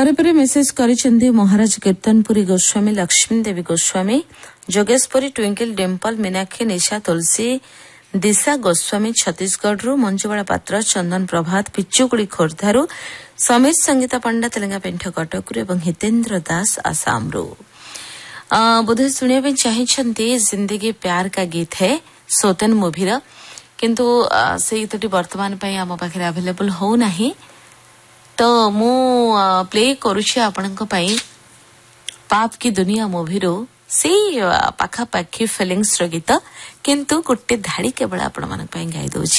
परे परे मेसेज करिसेंती महाराज कीर्तनपुरी गोस्वामी, लक्ष्मी देवी गोस्वामी, जोगेशपुरी, ट्विंकल, डिम्पल, मीनाक्षी, निशा, तुलसी, दिशा गोस्वामी छत्तीसगढ़, मंजुबाला पात्र, चंदन प्रभात पिचुकुड़ी खोर्धारू, समीर संगीता पंडा तेलंगा पेंठ कटकरू एवं हितेन्द्र दास आसाम। बोधे शुणा चाहिए जिंदगी प्यार का गीत है सोतेन मूवी किंतु से गीतटी वर्तमान आम पाखे अवेलेबल हो नहीं, तो मु प्ले करुछि आपनक पई पाप की दुनिया मूवी से पाखापाखी फिलिंग्स गीत, किंतु गोटे धाड़ी केवल आपण मानक पई गाई दउछि।